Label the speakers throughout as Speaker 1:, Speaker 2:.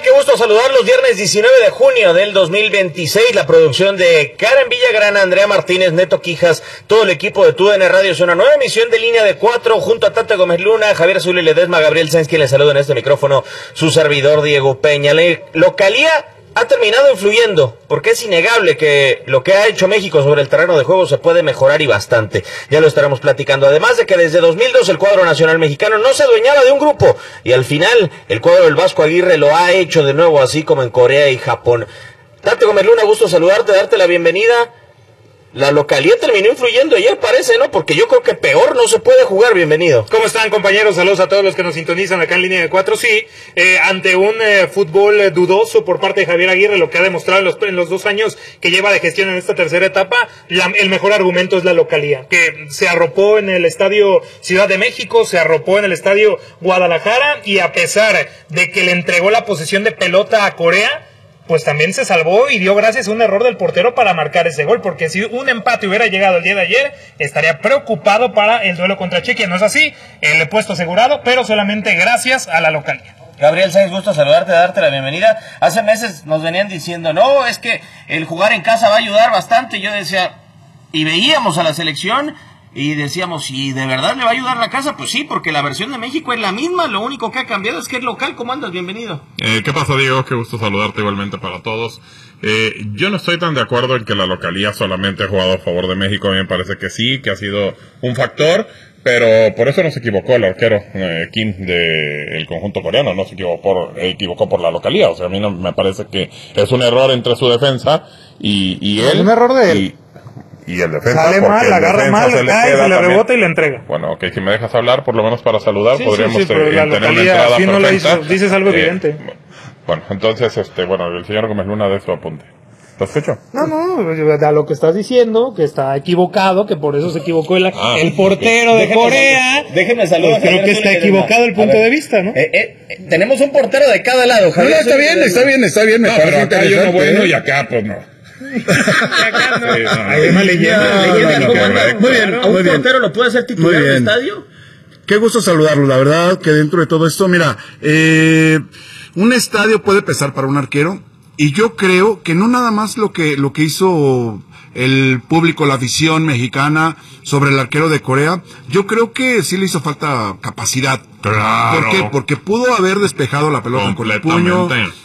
Speaker 1: qué gusto saludarlos. Viernes 19 de junio del 2026. La producción de Karen Villagrana, Andrea Martínez, Neto Quijas, todo el equipo de TUDN Radio. Es una nueva emisión de Línea de 4 junto a Tata Gómez Luna, Javier Zuli Ledesma, Gabriel Sáenz, quien les saluda en este micrófono, su servidor Diego Peña. La localía ha terminado influyendo, porque es innegable que lo que ha hecho México sobre el terreno de juego se puede mejorar y bastante. Ya lo estaremos platicando. Además de que desde 2002 el cuadro nacional mexicano no se adueñaba de un grupo, y al final el cuadro del Vasco Aguirre lo ha hecho de nuevo, así como en Corea y Japón. Tata Gómez Luna, gusto saludarte, darte la bienvenida. La localidad terminó influyendo ayer, parece, ¿no? Porque yo creo que peor no se puede jugar. Bienvenido.
Speaker 2: ¿Cómo están, compañeros? Saludos a todos los que nos sintonizan acá en Línea de 4. Sí, ante un fútbol dudoso por parte de Javier Aguirre, lo que ha demostrado en los 2 años que lleva de gestión en esta tercera etapa, el mejor argumento es la localía, que se arropó en el Estadio Ciudad de México, se arropó en el Estadio Guadalajara, y a pesar de que le entregó la posesión de pelota a Corea, pues también se salvó y dio gracias a un error del portero para marcar ese gol, porque si un empate hubiera llegado el día de ayer, estaría preocupado para el duelo contra Chequia. No es así, el puesto asegurado, pero solamente gracias a la localidad.
Speaker 1: Gabriel Sáenz, gusto saludarte, darte la bienvenida. Hace meses nos venían diciendo, no, es que el jugar en casa va a ayudar bastante. Yo decía, y veíamos a la selección y decíamos, si de verdad le va a ayudar la casa, pues sí, porque la versión de México es la misma, lo único que ha cambiado es que es local. ¿Cómo andas? Bienvenido.
Speaker 3: ¿Qué pasa, Diego? Qué gusto saludarte igualmente para todos. Yo no estoy tan de acuerdo en que la localía solamente ha jugado a favor de México. A mí me parece que sí, que ha sido un factor, pero por eso no se equivocó el arquero Kim del conjunto coreano, no se equivocó por la localía. O sea, a mí no me parece que es un error entre su defensa y él.
Speaker 2: Es un error de él.
Speaker 3: Y el defensa
Speaker 2: sale mal, la agarra mal, se le rebota y le entrega.
Speaker 3: Bueno, ok, si me dejas hablar, por lo menos para saludar,
Speaker 2: sí,
Speaker 3: podríamos
Speaker 2: pero la
Speaker 3: tener
Speaker 2: localía,
Speaker 3: una entrada
Speaker 2: si
Speaker 3: perfecta.
Speaker 2: No la hizo, dices algo evidente.
Speaker 3: Bueno, entonces, el señor Gómez Luna de su apunte. ¿Lo escucho?
Speaker 2: No, a lo que estás diciendo, que está equivocado, que por eso se equivocó el portero de Corea.
Speaker 1: Déjenme saludar.
Speaker 2: Creo que está equivocado el punto de vista, ¿no?
Speaker 1: Tenemos un portero de cada lado, Javier.
Speaker 4: No, está bien, me parece
Speaker 3: acá hay uno bueno y
Speaker 4: acá, pues no.
Speaker 2: Hay una leyenda.
Speaker 4: Muy bien,
Speaker 1: ¿A un portero lo puede hacer titular del estadio?
Speaker 4: Qué gusto saludarlo, la verdad que dentro de todo esto, mira, un estadio puede pesar para un arquero, y yo creo que no nada más lo que hizo el público, la afición mexicana sobre el arquero de Corea, yo creo que sí le hizo falta capacidad.
Speaker 3: Claro.
Speaker 4: ¿Por qué? Porque pudo haber despejado la pelota con el puño,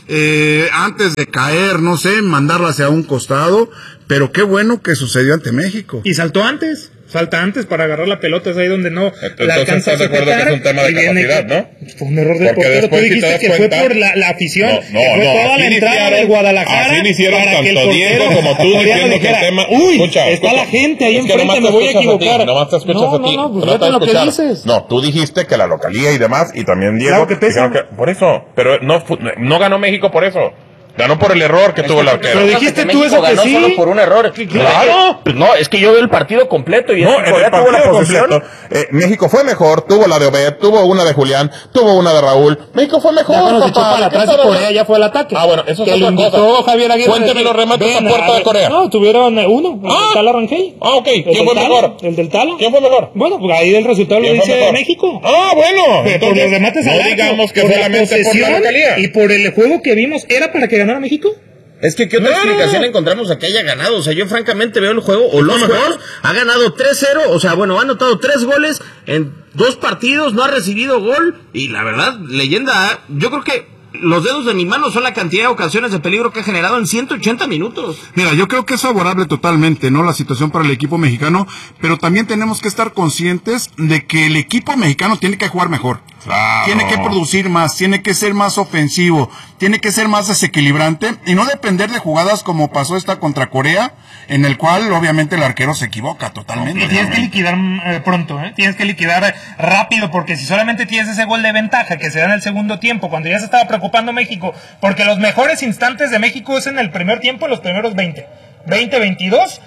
Speaker 4: antes de caer, no sé, mandarla hacia un costado, pero qué bueno que sucedió ante México.
Speaker 2: Y saltó antes. Salta antes para agarrar la pelota, es ahí donde no la alcanza a
Speaker 3: sujetar. ¿Estás de acuerdo que es un tema de capacidad, no?
Speaker 2: Fue un error del portero. Tú dijiste que fue por la afición, que fue toda la entrada de Guadalajara.
Speaker 3: Así iniciaron
Speaker 2: para que el
Speaker 3: tanto Diego como tú diciendo que el tema...
Speaker 2: Está la gente ahí enfrente, me voy a equivocar.
Speaker 3: Nomás te escuchas a ti.
Speaker 2: No, pues fíjate lo que dices.
Speaker 3: No, tú dijiste que la localía y demás, y también Diego...
Speaker 2: Claro que pesa.
Speaker 3: Por eso, pero no ganó México por eso. Ganó por el error que tuvo el arquero.
Speaker 2: Pero dijiste tú eso que
Speaker 1: ganó
Speaker 2: sí.
Speaker 1: Solo por un error.
Speaker 3: Claro.
Speaker 1: No, es que yo veo el partido completo y
Speaker 3: No, el partido completo. México fue mejor, tuvo la de Obed, tuvo una de Julián, tuvo una de Raúl. México fue mejor.
Speaker 2: Ya cuando se echó para atrás y Corea ya fue al ataque.
Speaker 3: Bueno, eso es
Speaker 2: que
Speaker 3: otra
Speaker 2: lo invitó
Speaker 3: cosa.
Speaker 2: Javier Aguirre.
Speaker 3: Cuénteme los remates a puerta de Corea.
Speaker 2: No, tuvieron uno, el Tala Rangel.
Speaker 3: Ok, ¿quién fue mejor?
Speaker 2: El del Tala.
Speaker 3: ¿Quién fue mejor?
Speaker 2: Bueno, pues ahí el resultado lo dice México.
Speaker 3: Bueno.
Speaker 2: Pero por los remates al arco,
Speaker 3: digamos que
Speaker 2: por la
Speaker 3: solamente por la localía.
Speaker 2: Y por el juego que vimos, ¿era para que ganara México?
Speaker 1: Es que ¿qué otra explicación encontramos a que haya ganado? O sea, yo francamente veo el juego, o los juegos, ha ganado 3-0, o sea, bueno, ha anotado 3 goles en 2 partidos, no ha recibido gol, y la verdad, leyenda, yo creo que los dedos de mi mano son la cantidad de ocasiones de peligro que ha generado en 180 minutos.
Speaker 4: Mira, yo creo que es favorable totalmente, ¿no? La situación para el equipo mexicano, pero también tenemos que estar conscientes de que el equipo mexicano tiene que jugar mejor.
Speaker 3: Claro.
Speaker 4: Tiene que producir más, tiene que ser más ofensivo, tiene que ser más desequilibrante y no depender de jugadas como pasó esta contra Corea, en el cual obviamente el arquero se equivoca totalmente.
Speaker 2: Y tienes que liquidar pronto, tienes que liquidar rápido, porque si solamente tienes ese gol de ventaja que se da en el segundo tiempo, cuando ya se estaba preocupando México, porque los mejores instantes de México es en el primer tiempo, los primeros 20-22,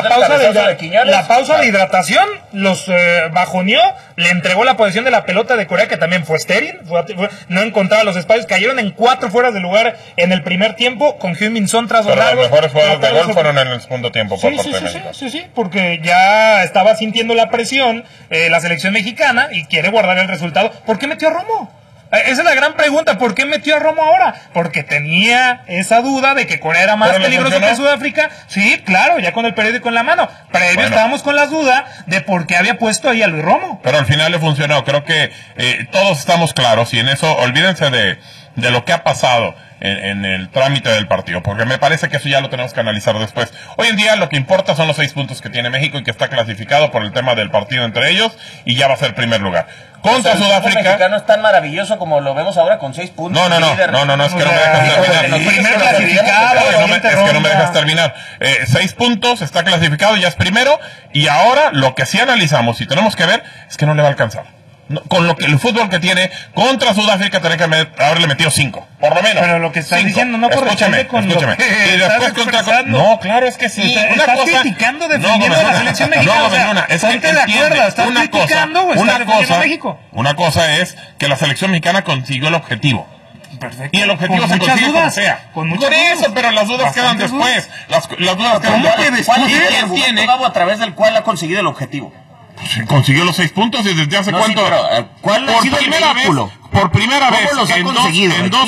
Speaker 2: la pausa de hidratación los bajoneó, le entregó la posesión de la pelota de Corea, que también fue estéril, no encontraba los espacios, cayeron en 4 fueras de lugar en el primer tiempo, con Heung-min Son tras
Speaker 3: Pero
Speaker 2: largos.
Speaker 3: los mejores juegos de gol fueron en el segundo tiempo por parte de México.
Speaker 2: Sí, porque ya estaba sintiendo la presión la selección mexicana y quiere guardar el resultado. ¿Por qué metió a Romo? Esa es la gran pregunta. ¿Por qué metió a Romo ahora? Porque tenía esa duda de que Corea era más peligroso que Sudáfrica. Sí, claro, ya con el periódico en la mano. Previo estábamos con las dudas de por qué había puesto ahí a Luis Romo.
Speaker 3: Pero al final le funcionó. Creo que todos estamos claros y en eso olvídense de lo que ha pasado en el trámite del partido, porque me parece que eso ya lo tenemos que analizar después. Hoy en día lo que importa son los 6 puntos que tiene México y que está clasificado por el tema del partido entre ellos y ya va a ser primer lugar. Contra Sudáfrica.
Speaker 1: El mexicano es tan maravilloso como lo vemos ahora con 6 puntos.
Speaker 3: No, es que no me dejas terminar. Es que no me dejas terminar. 6 puntos, está clasificado, ya es primero, y ahora lo que sí analizamos y tenemos que ver es que no le va a alcanzar. No, con lo que el fútbol que tiene contra Sudáfrica tenía que haberle metido 5, por lo menos.
Speaker 2: Pero lo que estás diciendo no corresponde con lo que
Speaker 3: y después no, claro, es que sí.
Speaker 2: Estás criticando, defendiendo a la selección mexicana.
Speaker 3: Ponte de acuerdo, estás criticando o estás defendiendo a México. Una cosa es que la selección mexicana consiguió el objetivo.
Speaker 2: Perfecto.
Speaker 3: Y el objetivo se consigue como sea. Por eso, pero las dudas quedan después. Las dudas quedan después.
Speaker 1: ¿Cuál es el argumento a través del cual ha conseguido el objetivo?
Speaker 3: Pues consiguió los 6 puntos y desde hace cuánto.
Speaker 1: Sí, pero, ¿cuál ha sido el vehículo?
Speaker 3: Por primera vez en dos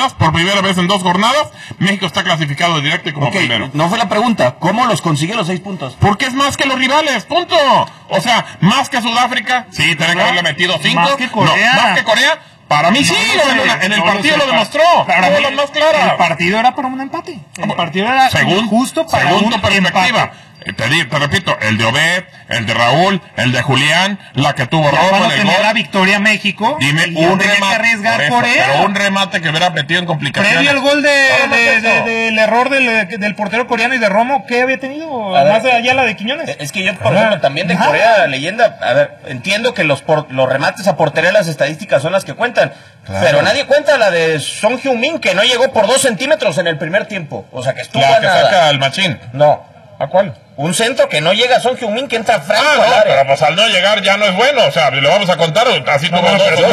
Speaker 3: jornadas, México está clasificado directo y como primero.
Speaker 1: No fue la pregunta, ¿cómo los consiguió los 6 puntos?
Speaker 3: Porque es más que los rivales, punto. O sea, más que Sudáfrica, sí, tenía que haberle metido 5.
Speaker 2: Más que Corea.
Speaker 3: Más que Corea. Para mí sí, en el partido lo demostró.
Speaker 2: Para mí, más clara. El partido era para un empate. El partido era justo para un perspectiva.
Speaker 3: Te repito, el de Obed, el de Raúl, el de Julián, la que tuvo Romo en el
Speaker 2: gol. La victoria México.
Speaker 3: Dime un remate, pero un remate que hubiera metido en complicaciones.
Speaker 2: Previo al gol del error del portero coreano y de Romo, ¿qué había tenido? Más allá la de Quiñones.
Speaker 1: Es que yo, por ejemplo, también de Corea, leyenda, a ver, entiendo que los remates a portería, las estadísticas son las que cuentan, pero nadie cuenta la de Son Heung-min, que no llegó por 2 centímetros en el primer tiempo. O sea, que estuvo
Speaker 3: la que saca al Machín.
Speaker 1: No.
Speaker 3: ¿A cuál?
Speaker 1: Un centro que no llega a Son Heung-min, que entra franco al área.
Speaker 3: Pero pues al no llegar ya no es bueno, o sea, le vamos a contar así como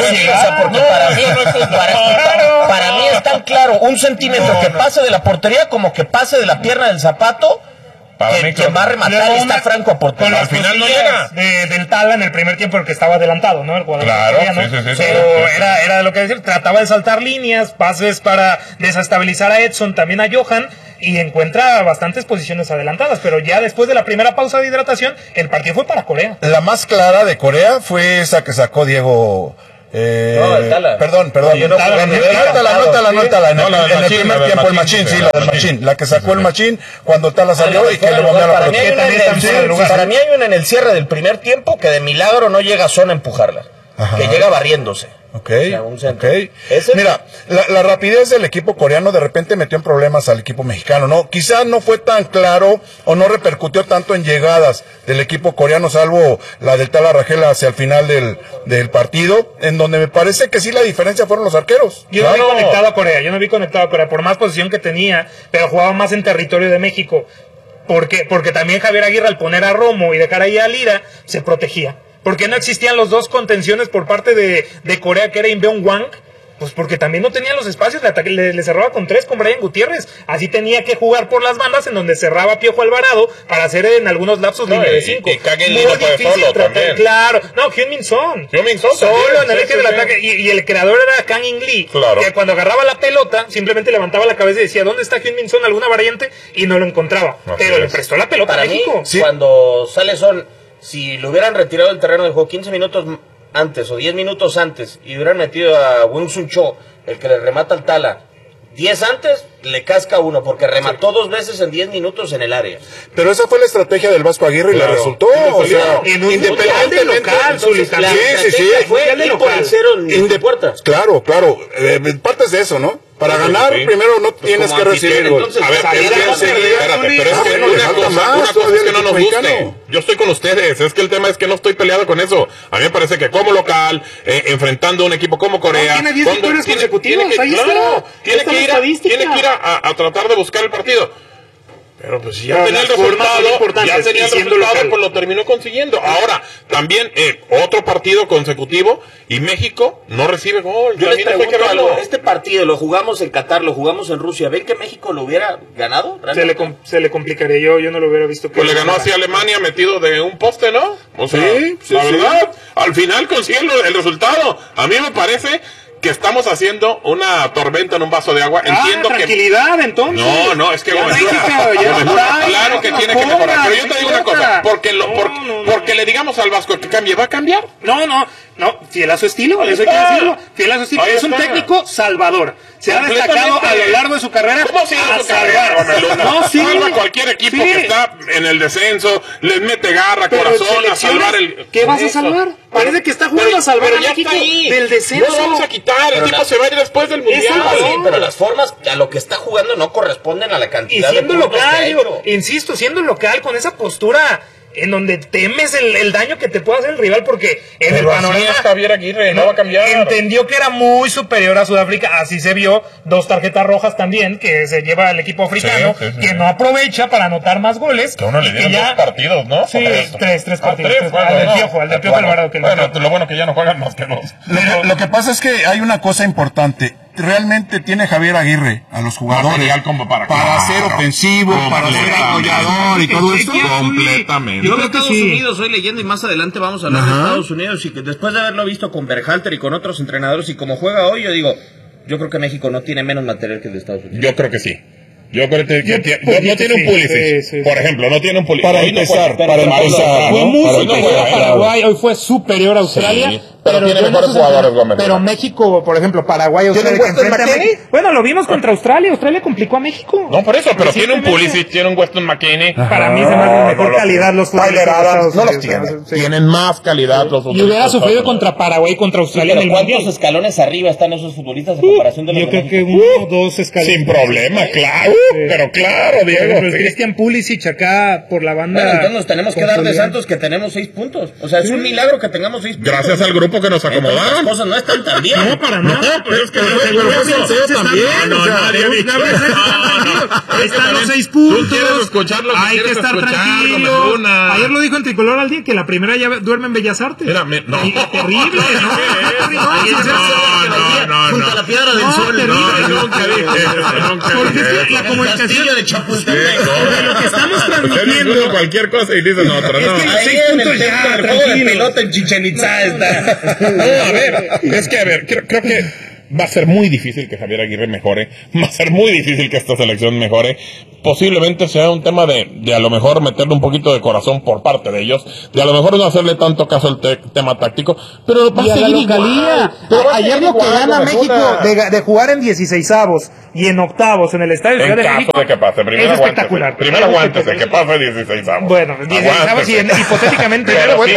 Speaker 1: para mí es tan claro, 1 centímetro que pase de la portería como que pase de la pierna del zapato. Que va a rematar está franco a portería.
Speaker 2: Al final no llega. Del Tala en el primer tiempo, el que estaba adelantado, ¿no? El jugador coreano. Sí. Pero era de lo que decir, trataba de saltar líneas, pases para desestabilizar a Edson, también a Johan, y encuentra bastantes posiciones adelantadas, pero ya después de la primera pausa de hidratación, el partido fue para Corea.
Speaker 4: La más clara de Corea fue esa que sacó Diego. Perdón. Anótala. En el primer tiempo, el Machín, sí, la del Machín. La que sacó el Machín cuando Tala salió y que le volvió a la pelota.
Speaker 1: Para mí hay una en el cierre del primer tiempo que de milagro no llega a zona a empujarla. Que llega barriéndose.
Speaker 4: Mira, la rapidez del equipo coreano de repente metió en problemas al equipo mexicano, ¿no? Quizás no fue tan claro o no repercutió tanto en llegadas del equipo coreano, salvo la del Tala Rangel hacia el final del partido, en donde me parece que sí la diferencia fueron los arqueros.
Speaker 2: Yo no vi conectado a Corea, por más posición que tenía, pero jugaba más en territorio de México. Porque también Javier Aguirre, al poner a Romo y dejar ahí a Lira, se protegía. ¿Por qué no existían los dos contenciones por parte de Corea, que era Inbeon Wang? Pues porque también no tenían los espacios, le cerraba con 3 con Brian Gutiérrez. Así tenía que jugar por las bandas, en donde cerraba Piojo Alvarado para hacer en algunos lapsos línea de 5.
Speaker 3: Muy difícil
Speaker 2: tratar, claro. No, Heung-min Son. Solo en el eje del ataque. Y el creador era Kang In-lee, que cuando agarraba la pelota, simplemente levantaba la cabeza y decía, ¿dónde está Heung-min Son? ¿Alguna variante? Y no lo encontraba. Pero le prestó la pelota a México.
Speaker 1: Cuando sale Son, si lo hubieran retirado del terreno de juego 15 minutos antes o 10 minutos antes y hubieran metido a Won Sun Cho, el que le remata al Tala, 10 antes, le casca uno, porque remató 2 veces en 10 minutos en el área.
Speaker 4: Pero esa fue la estrategia del Vasco Aguirre y le resultó. O sea, independientemente.
Speaker 1: Fue ir por el cero en puerta.
Speaker 4: Claro. Partes de eso, ¿no? Para ganar, primero no tienes que recibir el gol.
Speaker 3: A ver, pero es que una cosa es que no nos guste. Yo estoy con ustedes, es que el tema es que no estoy peleado con eso. A mí me parece que como local, enfrentando a un equipo como Corea...
Speaker 2: Tiene 10 victorias consecutivas, ahí está.
Speaker 3: Tiene que ir a tratar de buscar el partido. Pero pues ya tenía el resultado, pues lo terminó consiguiendo. Ahora, también otro partido consecutivo y México no recibe gol.
Speaker 1: Yo les pregunto algo, este partido lo jugamos en Qatar, lo jugamos en Rusia, ¿ven que México lo hubiera ganado?
Speaker 2: Se le complicaría, yo no lo hubiera visto.
Speaker 3: Pues le ganó así a Alemania metido de un poste, ¿no? O sea, la verdad, al final consigue el resultado. A mí me parece que estamos haciendo una tormenta en un vaso de agua. Entiendo
Speaker 2: tranquilidad, entonces.
Speaker 3: No, es que claro que tiene que mejorar. Pero yo te digo una cosa, porque le digamos al Vasco que cambie, ¿va a cambiar?
Speaker 2: No, fiel a su estilo, eso hay que decirlo. Fiel a su estilo. Es un técnico salvador. Se ha destacado a lo largo de su carrera.
Speaker 3: ¿Cómo se llama su carrera? Salva a cualquier equipo que está en el descenso, les mete garra, corazón, a salvar el...
Speaker 2: ¿Qué vas a salvar? Parece que está jugando a salvar a México del descenso.
Speaker 3: No lo vamos a quitar, el tipo se va a ir después del Mundial.
Speaker 1: Sí, pero las formas a lo que está jugando no corresponden a la cantidad de puntos que hay.
Speaker 2: Insisto, siendo local, con esa postura en donde temes el daño que te pueda hacer el rival, porque en el panorama
Speaker 3: es Javier Aguirre, no va a cambiar.
Speaker 2: Entendió que era muy superior a Sudáfrica, así se vio, 2 tarjetas rojas también que se lleva el equipo africano, que no aprovecha para anotar más goles.
Speaker 3: Que uno le dieron 2 partidos, ¿no?
Speaker 2: Sí, 3 partidos. Al del Piojo Alvarado.
Speaker 3: Bueno, lo bueno que ya no juegan más que los.
Speaker 4: Lo que pasa es que hay una cosa importante. Realmente tiene Javier Aguirre a los jugadores para ser ofensivo, para ser apoyador y todo esto.
Speaker 3: Completamente.
Speaker 1: Yo veo Estados Unidos, estoy leyendo y más adelante vamos a hablar de Estados Unidos, y que después de haberlo visto con Berhalter y con otros entrenadores y como juega hoy, yo creo que México no tiene menos material que el de Estados Unidos.
Speaker 3: Yo creo que sí. Yo creo que no tiene un Pulisic, por ejemplo, no tiene un Pulisic.
Speaker 4: Para empezar.
Speaker 2: Fue muy superior a Paraguay, hoy fue superior a Australia.
Speaker 3: Pero tiene mejores jugadores, Gómez.
Speaker 2: Pero México, por ejemplo, Paraguay, Australia, que enfrenta a México. Bueno, lo vimos contra Australia. Australia complicó a México.
Speaker 3: No, por eso, pero tiene un Pulisic, tiene un Weston McKennie.
Speaker 2: Para mí se me hace de mejor calidad los
Speaker 3: futbolistas. No los tienen. Tienen más calidad los futbolistas.
Speaker 2: Y hubiera sufrido contra Paraguay, contra Australia en el
Speaker 1: ¿cuántos
Speaker 2: Mundial?
Speaker 1: escalones arriba están esos futbolistas en comparación de los
Speaker 2: Yo
Speaker 1: de
Speaker 2: creo que
Speaker 1: México?
Speaker 2: 1 o 2 escalones.
Speaker 3: Sin problema, claro. Pero claro, Diego.
Speaker 2: Pero Cristian Pulisic acá por la banda.
Speaker 1: Bueno, entonces nos tenemos que dar de santos que tenemos 6 puntos. O sea, es un milagro que tengamos 6 puntos.
Speaker 3: Gracias al grupo que nos acomodaron.
Speaker 1: Las cosas no están tan bien.
Speaker 2: No, para nada.
Speaker 3: No, pero es que
Speaker 2: también. Están los 6 puntos.
Speaker 3: Tú quieres escucharlo.
Speaker 2: Hay que estar tranquilo. Ayer lo dijo en Tricolor al día que la primera ya duerme en Bellas Artes.
Speaker 3: Terrible,
Speaker 2: ¿no?
Speaker 1: Junto a la Piedra del Sol.
Speaker 3: Nunca dije.
Speaker 2: Porque la comunicación
Speaker 1: de Chapultepec.
Speaker 2: de lo que estamos transmitiendo.
Speaker 3: Cualquier cosa y dicen otra.
Speaker 2: Es que
Speaker 1: ahí en el juego de pelota en Chichen Itzá está.
Speaker 3: No, a ver, creo que va a ser muy difícil que Javier Aguirre mejore, va a ser muy difícil que esta selección mejore. Posiblemente sea un tema de a lo mejor meterle un poquito de corazón por parte de ellos, de a lo mejor no hacerle tanto caso al tema táctico, pero va a seguir igual.
Speaker 2: Ayer lo que gana México de jugar en 16avos y en octavos en el Estadio Ciudad de México
Speaker 3: de que pase,
Speaker 2: es espectacular.
Speaker 3: Primero aguántese que pase 16avos.
Speaker 2: Bueno, 16avos y hipotéticamente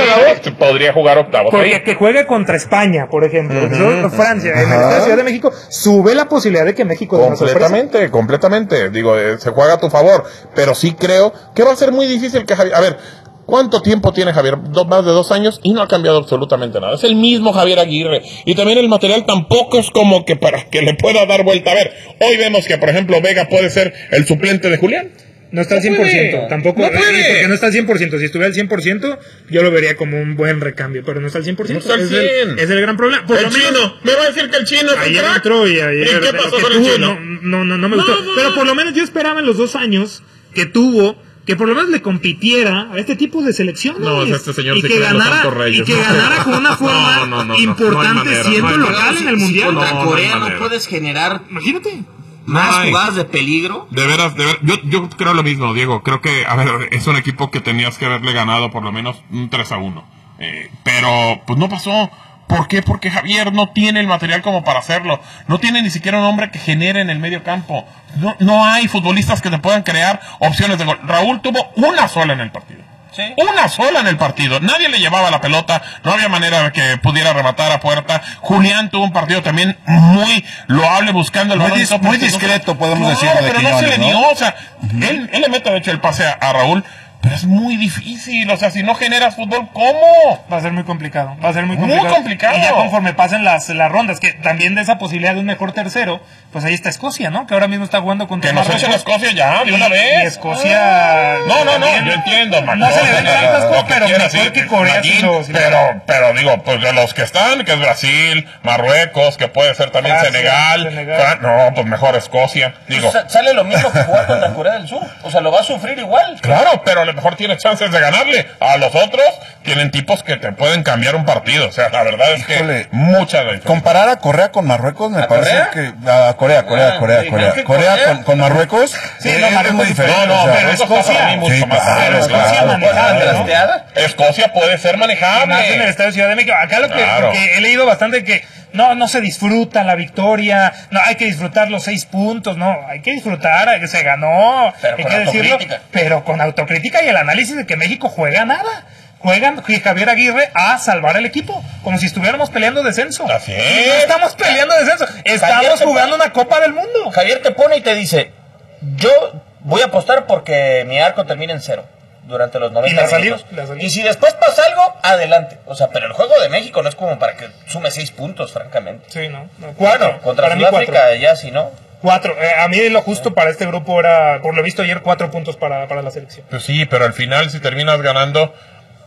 Speaker 3: podría jugar octavos.
Speaker 2: Porque que juegue contra España, por ejemplo, Francia, en el Estadio Ciudad de México, sube la posibilidad de que México dé una sorpresa.
Speaker 3: Completamente. Digo, se juega a tu favor, pero sí creo que va a ser muy difícil que Javier... A ver, ¿cuánto tiempo tiene Javier? Más de 2 años y no ha cambiado absolutamente nada. Es el mismo Javier Aguirre. Y también el material tampoco es como que para que le pueda dar vuelta. A ver, hoy vemos que, por ejemplo, Vega puede ser el suplente de Julián.
Speaker 2: No está al 100%, tampoco, porque no está al 100%. Si estuviera al 100%, yo lo vería como un buen recambio, pero no está al 100%.
Speaker 3: No está al 100.
Speaker 2: Es el gran problema.
Speaker 3: Por el chino, me va a decir que el chino es
Speaker 2: ayer entró y ayer.
Speaker 3: ¿Y qué pasó con el chino?
Speaker 2: No me gustó. Pero por lo menos yo esperaba en los 2 años que tuvo, que por lo menos le compitiera a este tipo de selecciones.
Speaker 3: No, este señor
Speaker 2: y que ganara con una forma importante siendo local en el Mundial.
Speaker 1: Contra Corea no puedes generar,
Speaker 2: imagínate,
Speaker 1: más jugadas de peligro.
Speaker 3: De veras, yo creo lo mismo, Diego. Creo que, a ver, es un equipo que tenías que haberle ganado por lo menos un 3-1. Pero, pues no pasó. ¿Por qué? Porque Javier no tiene el material como para hacerlo. No tiene ni siquiera un hombre que genere en el medio campo. No hay futbolistas que te puedan crear opciones de gol. Raúl tuvo una sola en el partido. ¿Sí? Una sola en el partido. Nadie le llevaba la pelota. No había manera de que pudiera rematar a puerta. Julián tuvo un partido también muy loable buscando el balón.
Speaker 4: Muy discreto, podemos decirlo.
Speaker 3: Pero no se le dio. O sea, él le mete de hecho el pase a Raúl. Pero es muy difícil, o sea, si no generas fútbol, ¿cómo?
Speaker 2: Va a ser muy complicado,
Speaker 3: Muy complicado.
Speaker 2: Y ya conforme pasen las rondas, que también de esa posibilidad de un mejor tercero, pues ahí está Escocia, ¿no? Que ahora mismo está jugando contra
Speaker 3: Marruecos. Que nos echen a Escocia ya, de una vez.
Speaker 2: Y Escocia...
Speaker 3: No, yo entiendo,
Speaker 2: no se le ven tantas cosas, pero mejor que Corea.
Speaker 3: Pero digo, pues de los que están, que es Brasil, Marruecos, que puede ser también Senegal. No, pues mejor Escocia. Digo,
Speaker 1: sale lo mismo que jugar contra Corea del Sur. O sea, lo va a sufrir igual.
Speaker 3: Claro, pero mejor tienes chances de ganarle. A los otros tienen tipos que te pueden cambiar un partido. O sea, la verdad es que mucha diferencia.
Speaker 4: Comparar a Corea con Marruecos me parece
Speaker 1: Corea?
Speaker 4: que... A Corea con Marruecos es muy diferente.
Speaker 3: No, pero Escocia para mí mucho más.
Speaker 2: Escocia manejable, ¿no?
Speaker 3: Escocia puede ser manejable.
Speaker 2: Más en el Estadio Ciudad de México. Acá porque he leído bastante que no se disfruta la victoria, no hay que disfrutar los 6 puntos, no, hay que disfrutar que se ganó,
Speaker 1: pero
Speaker 2: hay que decirlo, pero con autocrítica y el análisis de que México juega nada. Juegan Javier Aguirre a salvar el equipo, como si estuviéramos peleando descenso.
Speaker 3: Así
Speaker 2: No
Speaker 3: es.
Speaker 2: estamos peleando descenso, estamos jugando una Copa del Mundo.
Speaker 1: Javier te pone y te dice, yo voy a apostar porque mi arco termine en 0 durante los 90 minutos. Y si después pasa algo, adelante. O sea, pero el juego de México no es como para que sume 6 puntos, francamente.
Speaker 2: Sí, no. 4.
Speaker 1: Contra Sudáfrica ya sí, ¿no?
Speaker 2: 4. A mí lo justo para este grupo era, por lo visto ayer, 4 puntos para la selección.
Speaker 3: Pues sí, pero al final si terminas ganando...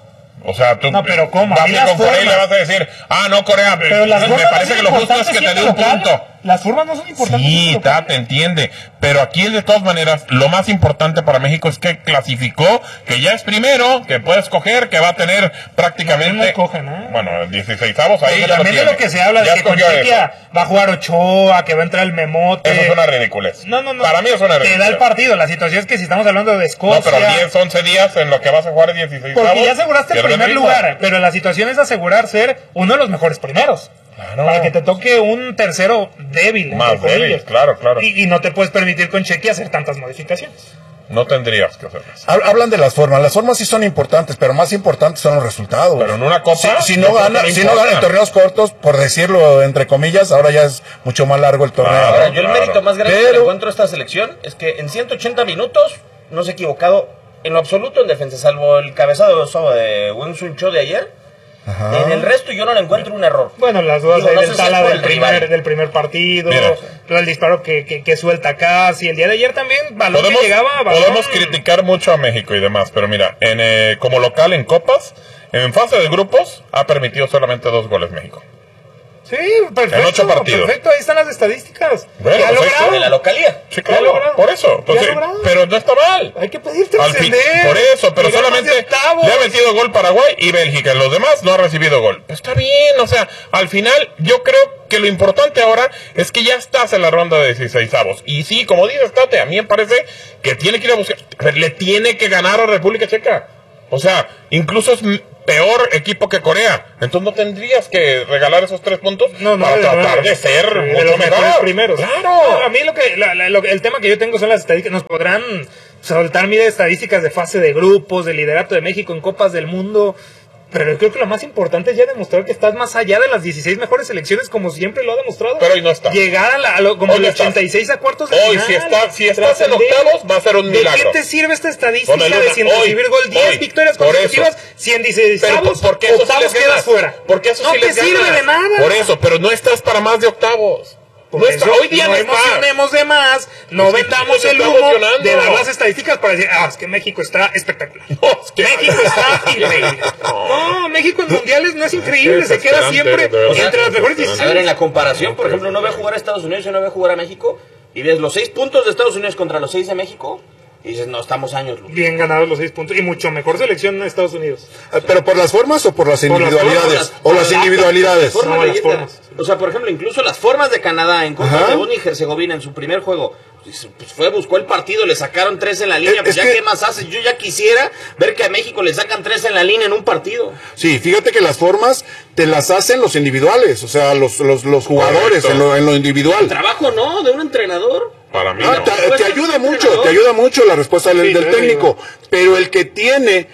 Speaker 3: O sea, tú
Speaker 2: no, pero ¿cómo?
Speaker 3: vas a ir con Corea y le vas a decir, no, Corea,
Speaker 2: pero
Speaker 3: me parece que lo justo es que te dé un punto.
Speaker 2: Las formas no son importantes.
Speaker 3: Sí, te entiende. Pero aquí, de todas maneras, lo más importante para México es que clasificó, que ya es primero, que puede escoger, que va a tener prácticamente...
Speaker 2: No escogen,
Speaker 3: Bueno, 16avos ahí ya
Speaker 2: también
Speaker 3: lo
Speaker 2: de lo que se habla de que con Chequia va a jugar Ochoa, que va a entrar el Memote.
Speaker 3: Eso es una ridiculez.
Speaker 2: No.
Speaker 3: Para mí es una ridiculez.
Speaker 2: Te da el partido. La situación es que si estamos hablando de Escocia...
Speaker 3: No, pero 10, 11 días en lo que vas a jugar 16avos...
Speaker 2: Porque ya aseguraste el primer lugar, pero la situación es asegurar ser uno de los mejores primeros. Claro. Para que te toque un tercero débil.
Speaker 3: Más débil, claro.
Speaker 2: Y no te puedes permitir con Chequia hacer tantas modificaciones.
Speaker 3: No tendrías que hacerlas.
Speaker 4: Hablan de las formas. Las formas sí son importantes, pero más importantes son los resultados.
Speaker 3: Pero en una copa...
Speaker 4: Si no gana en torneos cortos, por decirlo entre comillas, ahora ya es mucho más largo el torneo.
Speaker 1: Ahora, yo el mérito más grande que encuentro a esta selección es que en 180 minutos no se ha equivocado en lo absoluto en defensa, salvo el cabezado de Wen Sun Cho de ayer. Ajá. En el resto yo no le encuentro un error.
Speaker 2: Bueno, las dudas del Tala del primer partido, el disparo que suelta casi, el día de ayer también,
Speaker 3: podemos criticar mucho a México y demás, pero mira, como local en copas, en fase de grupos, ha permitido solamente 2 goles México.
Speaker 2: Sí, perfecto.
Speaker 3: En 8 partidos.
Speaker 2: Perfecto, ahí están las estadísticas.
Speaker 3: Bueno,
Speaker 1: ya logrado en la localía.
Speaker 3: Sí, claro, por eso. Pues, pero no está mal.
Speaker 2: Hay que pedirte ascender.
Speaker 3: Por eso, pero solamente le ha metido gol Paraguay y Bélgica. Los demás no ha recibido gol. Pues está bien, o sea, al final yo creo que lo importante ahora es que ya estás en la ronda de 16avos. Y sí, como dices, Tate, a mí me parece que tiene que ir a buscar, le tiene que ganar a República Checa. O sea, incluso es peor equipo que Corea. Entonces no tendrías que regalar esos 3 puntos para tratar de ser
Speaker 2: de los mejores primeros.
Speaker 3: Claro.
Speaker 2: A mí el tema que yo tengo son las estadísticas. Nos podrán soltar miles de estadísticas de fase de grupos, de liderato de México en Copas del Mundo. Pero yo creo que lo más importante es ya demostrar que estás más allá de las 16 mejores selecciones, como siempre lo ha demostrado.
Speaker 3: Pero hoy no está.
Speaker 2: Llegar como el 86 a cuartos de
Speaker 3: final. Hoy, si estás en octavos, va a ser un milagro.
Speaker 2: ¿De qué te sirve esta estadística de sin recibir gol? 10 victorias consecutivas, 100 16avos, octavos quedas fuera.
Speaker 3: Porque eso
Speaker 2: no te sirve de nada.
Speaker 3: Por eso, pero no estás para más de octavos.
Speaker 2: Hoy día no emocionemos de más, no vendamos el humo de dar las estadísticas para decir, es que México está espectacular. México está increíble. No, México en mundiales no es increíble, se queda siempre entre las mejores 16.
Speaker 1: A ver, en la comparación, por ejemplo, uno ve jugar a Estados Unidos y uno ve jugar a México, y ves los 6 puntos de Estados Unidos contra los 6 de México, y dices, no, estamos años luz.
Speaker 2: Bien ganados los 6 puntos, y mucho mejor selección en Estados Unidos.
Speaker 4: ¿Pero por las formas o por las individualidades? Las individualidades.
Speaker 2: Las formas.
Speaker 1: O sea, por ejemplo, incluso las formas de Canadá en contra de Bosnia y Herzegovina en su primer juego, pues buscó el partido, le sacaron 3 en la línea, pues ¿qué más haces? Yo ya quisiera ver que a México le sacan 3 en la línea en un partido.
Speaker 4: Sí, fíjate que las formas te las hacen los individuales, o sea, los jugadores en lo individual.
Speaker 1: El trabajo, ¿no? De un entrenador.
Speaker 3: Para mí
Speaker 4: te ayuda mucho la respuesta del técnico, pero el que tiene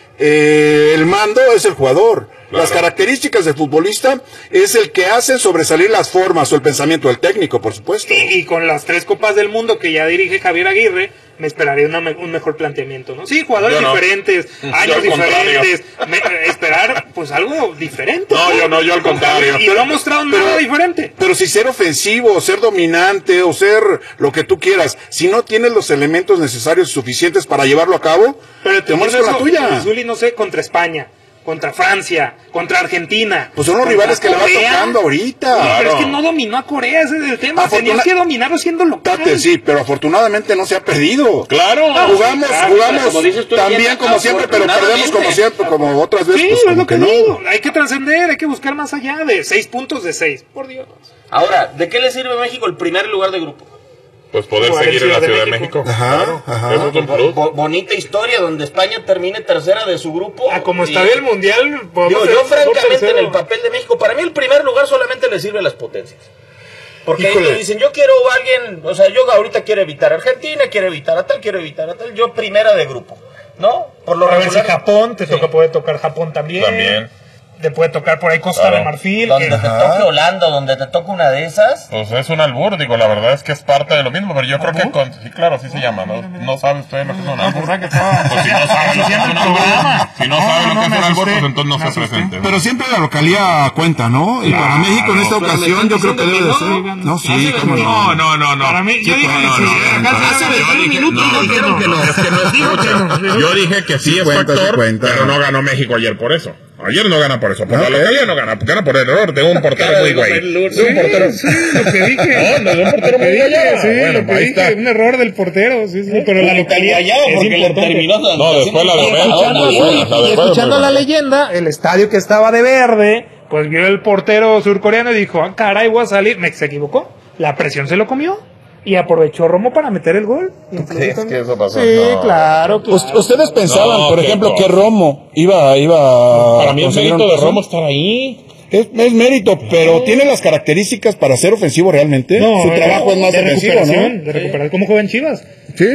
Speaker 4: el mando es el jugador. Las características del futbolista es el que hace sobresalir las formas o el pensamiento del técnico, por supuesto.
Speaker 2: Y con las 3 Copas del Mundo que ya dirige Javier Aguirre, me esperaría un mejor planteamiento, ¿no? Sí, jugadores diferentes, años diferentes, esperar pues algo diferente.
Speaker 3: Yo al contrario.
Speaker 2: Y no ha mostrado nada diferente.
Speaker 4: Pero si ser ofensivo, o ser dominante, o ser lo que tú quieras, si no tienes los elementos necesarios suficientes para llevarlo a cabo,
Speaker 2: pero
Speaker 4: te mueres con la tuya.
Speaker 2: Zuli, no sé, contra España. contra Francia, contra Argentina.
Speaker 4: Pues son los rivales que le va tocando ahorita.
Speaker 2: Sí, pero es que no dominó a Corea, ese es el tema. Tenías que dominarlo siendo local.
Speaker 4: Sí, pero afortunadamente no se ha perdido.
Speaker 3: Claro.
Speaker 4: Jugamos
Speaker 1: como dices tú,
Speaker 4: también como siempre, pero perdemos como siempre, como otras veces.
Speaker 2: Sí,
Speaker 4: pues,
Speaker 2: es lo que
Speaker 4: no.
Speaker 2: digo. Hay que trascender, hay que buscar más allá de 6 puntos de 6. Por Dios.
Speaker 1: Ahora, ¿de qué le sirve a México el primer lugar de grupo?
Speaker 3: Pues poder
Speaker 2: Jugar
Speaker 3: seguir
Speaker 2: en
Speaker 3: en la
Speaker 2: Ciudad
Speaker 3: Ciudad
Speaker 2: de
Speaker 3: de México.
Speaker 4: Ajá.
Speaker 3: Eso es un plus.
Speaker 1: Bonita historia donde España termine tercera de su grupo.
Speaker 2: Como
Speaker 1: Y-
Speaker 2: está bien el mundial,
Speaker 1: Yo francamente en el papel de México, para mí el primer lugar solamente le sirve a las potencias. Porque ellos dicen, yo quiero a alguien, o sea, yo ahorita quiero evitar a Argentina, quiero evitar a tal, yo primera de grupo, ¿no? Por lo
Speaker 2: A ver si
Speaker 1: regular,
Speaker 2: Japón, puede tocar Japón también. Te puede tocar por ahí Costa de Marfil.
Speaker 1: donde te toque Holanda, donde te toque una de esas.
Speaker 3: Pues es un albur, digo, la verdad es que es parte de lo mismo, pero yo creo que sí, claro, así se llama, ¿no sabe usted lo que es un albur?
Speaker 2: ¿Verdad que estaba
Speaker 3: Pues si no sabe lo que es un albur, si no sabe lo que es un albur, pues entonces no se presente.
Speaker 4: Pero siempre la localía cuenta, ¿no? Y para México en esta ocasión yo creo que debe de ser. No, sí, cómo no.
Speaker 3: No.
Speaker 2: Para mí, yo dije
Speaker 3: Yo dije que sí es factor, pero no ganó México ayer por eso. Ayer no gana por eso, por la localidad no gana por el error de un portero muy güey. De un portero.
Speaker 2: Sí, lo que dije.
Speaker 3: No, de un portero muy güey.
Speaker 2: Sí, lo que dije, un error del portero, sí, pero la localidad
Speaker 1: porque le terminó.
Speaker 3: No, después la de
Speaker 2: escuchando la leyenda, el estadio que estaba de verde, pues vio el portero surcoreano y dijo, ah, caray, voy a salir. Se equivocó. La presión se lo comió. Y aprovechó Romo para meter el gol.
Speaker 3: ¿Crees que eso pasó?
Speaker 2: Sí,
Speaker 3: No.
Speaker 2: claro.
Speaker 5: Ustedes pensaban,
Speaker 3: No,
Speaker 5: por
Speaker 3: qué
Speaker 5: ejemplo,
Speaker 3: cosa.
Speaker 5: que Romo iba
Speaker 3: Para mí el
Speaker 5: conseguir
Speaker 3: mérito
Speaker 5: un
Speaker 3: de
Speaker 5: pasón.
Speaker 3: Romo estar ahí.
Speaker 5: Es mérito, pero tiene las características para ser ofensivo realmente. Su trabajo es más
Speaker 2: de
Speaker 5: ofensivo,
Speaker 2: recuperación,
Speaker 5: ¿no?
Speaker 2: de recuperar como joven Chivas.
Speaker 5: Sí.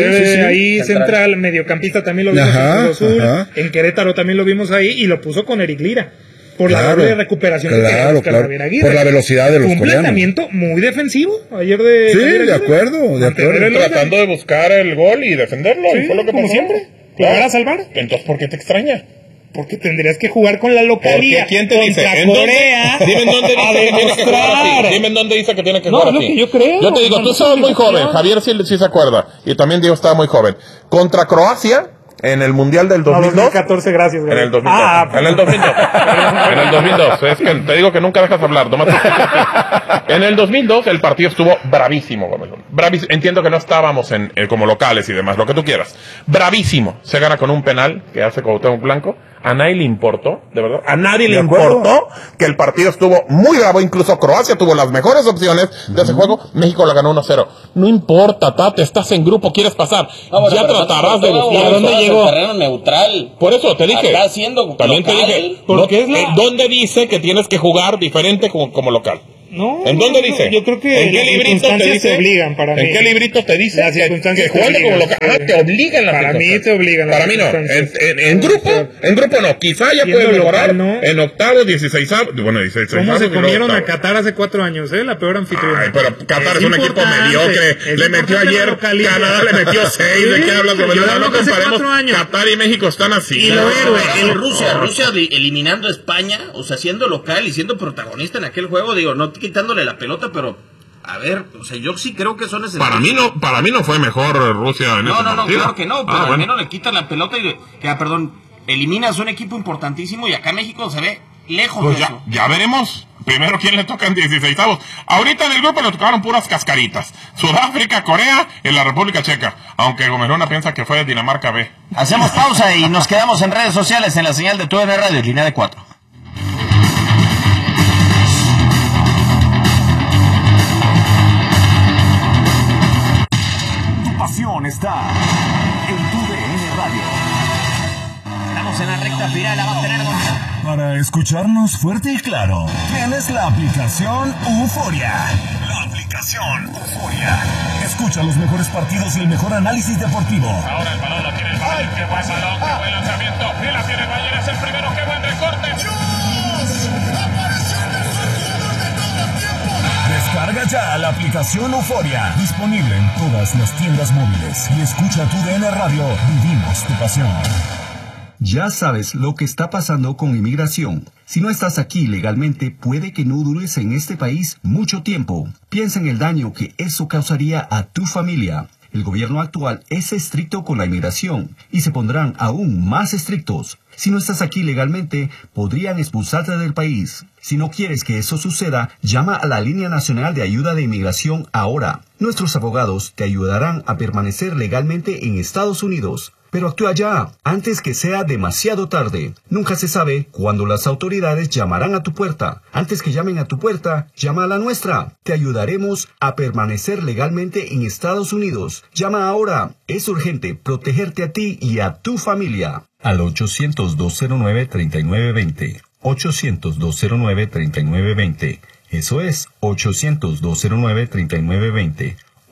Speaker 2: Ahí central, mediocampista también lo vimos
Speaker 5: Ajá,
Speaker 2: en Cruz Azul,
Speaker 5: ajá.
Speaker 2: en Querétaro también lo vimos ahí y lo puso con Eric Lira. Por la doble recuperación que tiene Oscar Javier Aguirre.
Speaker 5: Por la velocidad de los
Speaker 2: un
Speaker 5: coreanos.
Speaker 2: planteamiento muy defensivo ayer de
Speaker 5: Sí,
Speaker 2: Javier
Speaker 5: de
Speaker 2: Aguirre.
Speaker 5: acuerdo.
Speaker 2: Mantener el orden.
Speaker 3: Tratando de buscar el gol y defenderlo.
Speaker 2: Sí,
Speaker 3: y fue lo que
Speaker 2: como
Speaker 3: pasó.
Speaker 2: siempre. ¿Lo van a salvar?
Speaker 3: Entonces, ¿por qué te extraña?
Speaker 2: Porque tendrías que jugar con la localía.
Speaker 3: Porque ¿quién te dice?
Speaker 2: Contra
Speaker 3: ¿En dónde?
Speaker 2: Corea.
Speaker 3: Dime en dónde
Speaker 2: a
Speaker 3: dice que tiene que jugar así.
Speaker 2: demostrar.
Speaker 3: Dime en dónde dice que tiene que
Speaker 2: No,
Speaker 3: jugar
Speaker 2: es lo
Speaker 3: así.
Speaker 2: que yo creo.
Speaker 3: Yo te digo, tú estabas muy joven. Javier sí se acuerda. Y también Diego estaba muy joven. Contra Croacia, en el Mundial del 2002.
Speaker 2: 2014, gracias.
Speaker 3: En el 2002. En el 2002. En el 2002. Es que te digo que nunca dejas hablar. Nomás en el 2002 el partido estuvo bravísimo, Gomelón. Bravísimo. Entiendo que no estábamos como locales y demás, lo que tú quieras. Bravísimo. Se gana con un penal que hace Cuauhtémoc Blanco. A nadie le importó, de verdad. A nadie le importó que el partido estuvo muy bravo. Incluso Croacia tuvo las mejores opciones de ese juego. México la ganó 1-0. No importa, Tate, estás en grupo, quieres pasar. Ya tratarás de buscar.
Speaker 1: ¿A dónde llegó? Terreno neutral.
Speaker 3: Por eso te dije.
Speaker 1: Acá siendo
Speaker 3: también
Speaker 1: local,
Speaker 3: te dije.
Speaker 2: porque es la-
Speaker 3: ¿Dónde dice que tienes que jugar diferente como local?
Speaker 2: No,
Speaker 3: ¿En dónde dice?
Speaker 2: Yo creo que
Speaker 3: ¿En qué
Speaker 2: las
Speaker 3: librito te
Speaker 2: circunstancias
Speaker 3: dice?
Speaker 2: te obligan para mí.
Speaker 3: ¿En qué librito te dice
Speaker 2: Las circunstancias
Speaker 3: que jugando
Speaker 2: te
Speaker 3: como
Speaker 2: obligan,
Speaker 3: local?
Speaker 2: sí.
Speaker 3: Ah, te obligan las
Speaker 2: Para mí
Speaker 3: circunstancias.
Speaker 2: te obligan las
Speaker 3: Para mí no.
Speaker 2: circunstancias.
Speaker 3: En grupo no. Quizá ya
Speaker 2: Siendo
Speaker 3: puedes mejorar.
Speaker 2: local, no.
Speaker 3: En octavos, 16. Bueno, 16.
Speaker 2: ¿Cómo se comieron a Qatar hace 4 años, la peor anfitriona?
Speaker 3: Ay, pero Qatar es un equipo
Speaker 2: importante,
Speaker 3: mediocre.
Speaker 2: es
Speaker 3: Le metió
Speaker 2: importante la
Speaker 3: ayer.
Speaker 2: localidad.
Speaker 3: Canadá le metió 6. ¿De qué hablas,
Speaker 2: Sí,
Speaker 3: Gomelón?
Speaker 2: yo hablo
Speaker 3: No
Speaker 2: que hace
Speaker 3: comparemos.
Speaker 2: 4 años.
Speaker 3: Qatar y México están así.
Speaker 2: Y lo héroe,
Speaker 1: En Rusia eliminando a España, o sea, siendo local y siendo protagonista en aquel juego, digo, no quitándole la pelota, pero a ver, o sea, yo sí creo que son necesarios.
Speaker 3: Para mí no fue mejor Rusia en
Speaker 1: No,
Speaker 3: ese
Speaker 1: no,
Speaker 3: partido.
Speaker 1: claro que no, pero al
Speaker 3: bueno.
Speaker 1: menos le quitan la pelota y eliminas un equipo importantísimo y acá México se ve lejos
Speaker 3: Pues
Speaker 1: de eso.
Speaker 3: ya veremos. Primero, ¿quién le toca en 16avos? Ahorita en el grupo le tocaron puras cascaritas. Sudáfrica, Corea y la República Checa. Aunque Gomerona piensa que fue de Dinamarca B.
Speaker 1: Hacemos pausa y nos quedamos en redes sociales en la señal de TUDN Radio, línea de 4.
Speaker 6: Tu pasión está en TUDN Radio.
Speaker 1: Estamos en la recta final, la va a tener
Speaker 6: Para escucharnos fuerte y claro, tienes la aplicación Euforia. La aplicación Euforia. Escucha los mejores partidos y el mejor análisis deportivo.
Speaker 3: Ahora el balón lo tiene el Bayern. Qué buen balón, qué buen lanzamiento. Y la tiene el Bayern, es el primero. Qué buen recorte.
Speaker 6: Descarga ya la aplicación Euforia. Disponible en todas las tiendas móviles. Y escucha TUDN Radio. Vivimos tu pasión.
Speaker 7: Ya sabes lo que está pasando con inmigración. Si no estás aquí legalmente, puede que no dures en este país mucho tiempo. Piensa en el daño que eso causaría a tu familia. El gobierno actual es estricto con la inmigración y se pondrán aún más estrictos. Si no estás aquí legalmente, podrían expulsarte del país. Si no quieres que eso suceda, llama a la Línea Nacional de Ayuda de Inmigración ahora. Nuestros abogados te ayudarán a permanecer legalmente en Estados Unidos. Pero actúa ya, antes que sea demasiado tarde. Nunca se sabe cuándo las autoridades llamarán a tu puerta. Antes que llamen a tu puerta, llama a la nuestra. Te ayudaremos a permanecer legalmente en Estados Unidos. Llama ahora. Es urgente protegerte a ti y a tu familia. Al 800-209-3920. 800-209-3920. Eso es 800-209-3920.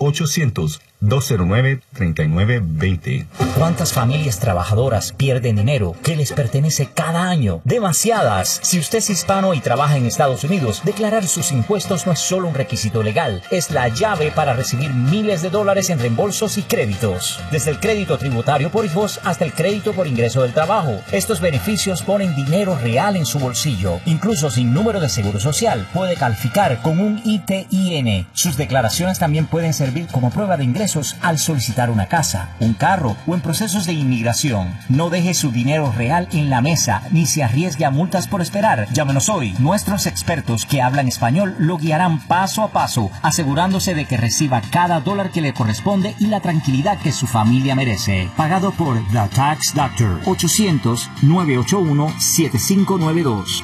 Speaker 7: 800-209-3920.
Speaker 8: ¿Cuántas familias trabajadoras pierden dinero que les pertenece cada año? Demasiadas. Si usted es hispano y trabaja en Estados Unidos, declarar sus impuestos no es solo un requisito legal, es la llave para recibir miles de dólares en reembolsos y créditos. Desde el crédito tributario por hijos hasta el crédito por ingreso del trabajo. Estos beneficios ponen dinero real en su bolsillo. Incluso sin número de seguro social, puede calificar con un ITIN. Sus declaraciones también pueden servir como prueba de ingresos al solicitar una casa, un carro o en procesos de inmigración. No deje su dinero real en la mesa ni se arriesgue a multas por esperar. Llámenos hoy. Nuestros expertos que hablan español lo guiarán paso a paso, asegurándose de que reciba cada dólar que le corresponde y la tranquilidad que su familia merece. Pagado por The Tax Doctor. 800-981-7592.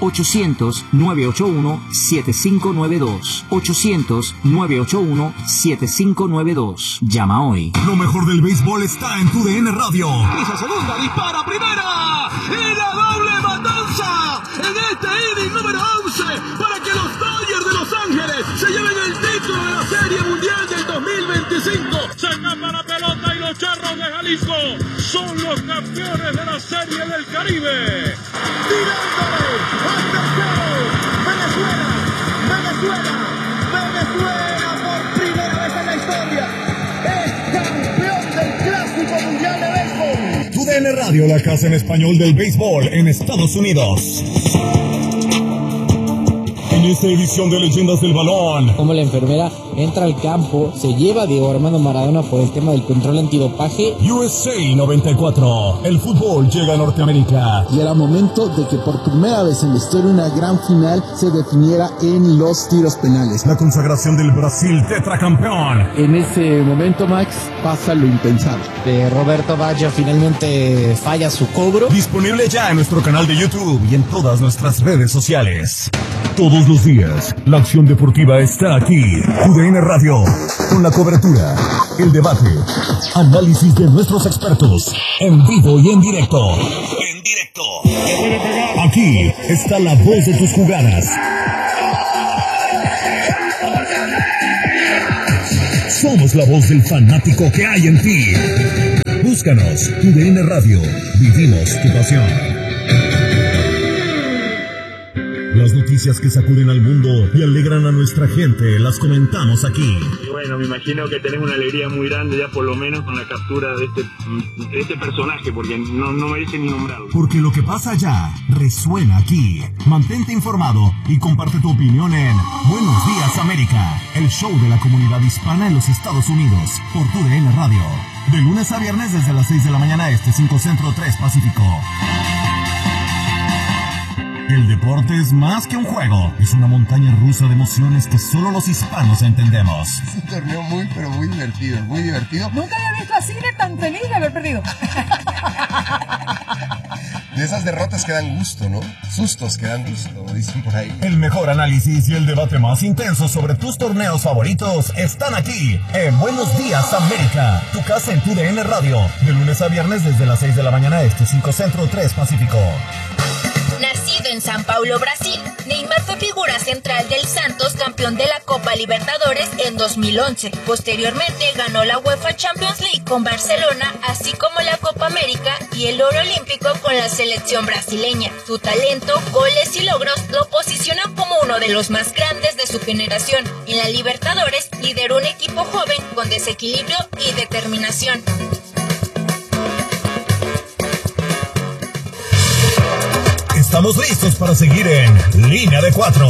Speaker 8: 800-981-7592. 800-981-7592. Llama hoy.
Speaker 6: Lo mejor del béisbol está en TUDN Radio. Pisa segunda, dispara primera. Y la doble matanza en este inning número 11 para que los Dodgers de Los Ángeles se lleven el título de la Serie Mundial del 2025.
Speaker 9: Se escapa la pelota y los Charros de Jalisco son los campeones de la Serie del Caribe.
Speaker 6: Tirándole al tercero. Venezuela por primera vez en la historia es campeón del Clásico Mundial de Béisbol. TUDN Radio, la casa en español del béisbol en Estados Unidos. En esta edición de Leyendas del Balón,
Speaker 10: como la enfermera entra al campo, se lleva a Diego Armando Maradona por el tema del control antidopaje.
Speaker 6: USA 94, el fútbol llega a Norteamérica.
Speaker 11: Y era momento de que por primera vez en la historia una gran final se definiera en los tiros penales.
Speaker 6: La consagración del Brasil tetracampeón.
Speaker 11: En ese momento, Max, pasa lo impensable.
Speaker 10: Roberto Baggio finalmente falla su cobro.
Speaker 6: Disponible ya en nuestro canal de YouTube y en todas nuestras redes sociales. Todos los días, la acción deportiva está aquí. TUDN Radio, con la cobertura, el debate, análisis de nuestros expertos, en vivo y en directo. Aquí está la voz de tus jugadas. Somos la voz del fanático que hay en ti. Búscanos, TUDN Radio, vivimos tu pasión. Las noticias que sacuden al mundo y alegran a nuestra gente, las comentamos aquí.
Speaker 12: Y bueno, me imagino que tenemos una alegría muy grande ya por lo menos con la captura de este personaje, porque no merece ni nombrarlo.
Speaker 6: Porque lo que pasa allá resuena aquí. Mantente informado y comparte tu opinión en Buenos Días América, el show de la comunidad hispana en los Estados Unidos, por TUDN Radio. De lunes a viernes desde las 6 de la mañana este, 5 Centro, 3 Pacífico. El deporte es más que un juego, es una montaña rusa de emociones que solo los hispanos entendemos.
Speaker 13: Es un torneo muy divertido, muy divertido.
Speaker 14: Nunca había visto a Signe tan feliz de haber perdido.
Speaker 13: De esas derrotas que dan gusto, ¿no? Sustos que dan gusto, dicen por ahí.
Speaker 6: El mejor análisis y el debate más intenso sobre tus torneos favoritos están aquí en Buenos Días América, tu casa en TUDN Radio, de lunes a viernes desde las 6 de la mañana este, 5 Centro, 3 Pacífico.
Speaker 15: Nacido en San Paulo, Brasil, Neymar fue figura central del Santos, campeón de la Copa Libertadores en 2011. Posteriormente ganó la UEFA Champions League con Barcelona, así como la Copa América y el oro olímpico con la selección brasileña. Su talento, goles y logros lo posicionan como uno de los más grandes de su generación. En la Libertadores lideró un equipo joven con desequilibrio y determinación.
Speaker 6: Estamos listos para seguir en Línea de 4.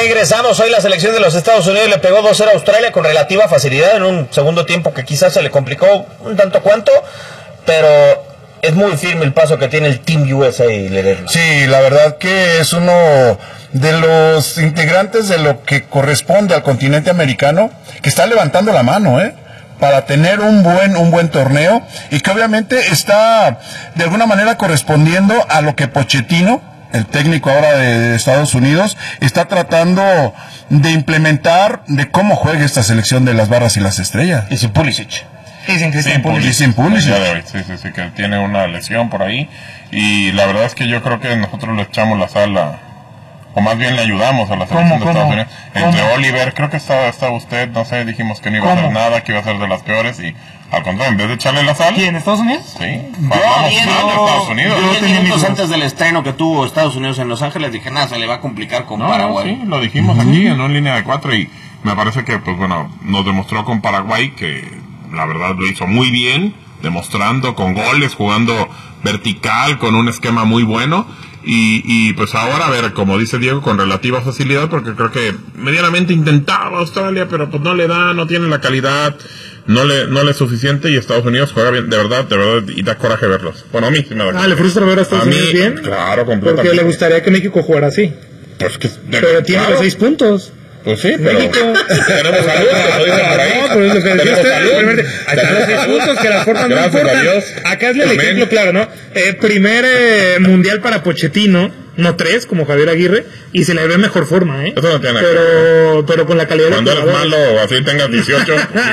Speaker 1: Regresamos. Hoy la selección de los Estados Unidos le pegó 2-0 a Australia con relativa facilidad en un segundo tiempo que quizás se le complicó un tanto cuanto, pero es muy firme el paso que tiene el Team USA, Ledesma.
Speaker 5: Sí, la verdad que es uno de los integrantes de lo que corresponde al continente americano que está levantando la mano, para tener un buen torneo, y que obviamente está de alguna manera correspondiendo a lo que Pochettino, el técnico ahora de Estados Unidos, está tratando de implementar de cómo juegue esta selección de las barras y las estrellas.
Speaker 1: Y sin Pulisic.
Speaker 3: Sí,
Speaker 5: sin Pulisic.
Speaker 3: Sí, que tiene una lesión por ahí, y la verdad es que yo creo que nosotros le echamos la sal o más bien le ayudamos a la selección de Estados Unidos. Entre Oliver, creo que estaba usted, no sé, dijimos que no iba a hacer nada, que iba a ser de las peores, y al contrario, en vez de echarle la sal...
Speaker 2: ¿Quién, Estados Unidos?
Speaker 3: Sí, hablamos de Estados Unidos.
Speaker 1: Yo 10 minutos antes del estreno que tuvo Estados Unidos en Los Ángeles, dije, nada, se le va a complicar con Paraguay.
Speaker 3: Sí, lo dijimos aquí en una línea de 4, y me parece que, pues bueno, nos demostró con Paraguay que la verdad lo hizo muy bien, demostrando con goles, jugando vertical, con un esquema muy bueno. Y pues ahora, a ver, como dice Diego, con relativa facilidad, porque creo que medianamente intentaba Australia, pero pues no le da, no tiene la calidad, no le es suficiente, y Estados Unidos juega bien, de verdad, y da coraje verlos. Bueno, a mí sí me da coraje.
Speaker 2: ¿Le frustra ver a Estados Unidos bien?
Speaker 3: Claro, completamente.
Speaker 2: Porque le gustaría que México jugara así.
Speaker 3: Pues que,
Speaker 2: pero tiene los 6 puntos.
Speaker 3: Pues sí, pero
Speaker 2: México.
Speaker 3: Tenemos salud, como dicen por ahí.
Speaker 2: No, pero es lo que decía usted. Ahí están los 6 puntos, que las formas no importan. Acá es el ejemplo claro, ¿no? Primer mundial para Pochettino, no 3, como Javier Aguirre, y se le ve mejor forma,
Speaker 3: Eso no tiene
Speaker 2: pero con la calidad
Speaker 3: cuando
Speaker 2: de
Speaker 3: eres malo o así tengas 18,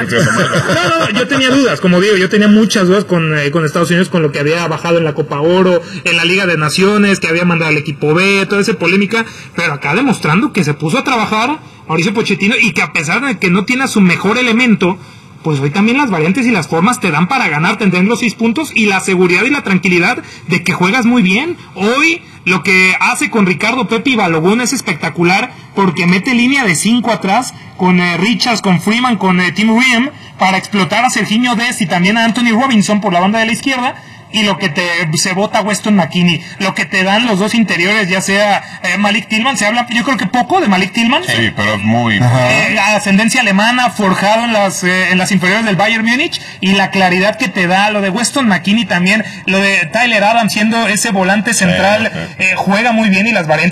Speaker 2: no, yo tenía dudas, como digo, yo tenía muchas dudas con Estados Unidos, con lo que había bajado en la Copa Oro, en la Liga de Naciones, que había mandado al equipo B, toda esa polémica, pero acá demostrando que se puso a trabajar Mauricio Pochettino, y que a pesar de que no tiene a su mejor elemento, pues hoy también las variantes y las formas te dan para ganar, te dan los 6 puntos y la seguridad y la tranquilidad de que juegas muy bien. Hoy lo que hace con Ricardo Pepi y Balogun es espectacular, porque mete línea de 5 atrás con Richards, con Freeman, con Tim Riem, para explotar a Serginho Dest y también a Anthony Robinson por la banda de la izquierda. Y lo que se bota Weston McKennie, lo que te dan los dos interiores, ya sea Malik Tillman, se habla, yo creo que poco de Malik Tillman.
Speaker 3: Sí, pero es muy...
Speaker 2: ascendencia alemana, forjado en las inferiores del Bayern Múnich, y la claridad que te da, lo de Weston McKennie también, lo de Tyler Adams siendo ese volante central, juega muy bien, y las variantes